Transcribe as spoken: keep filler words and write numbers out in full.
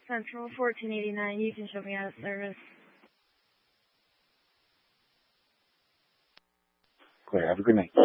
Central fourteen eighty-nine. You can show me out of service. Clear. Have a good night.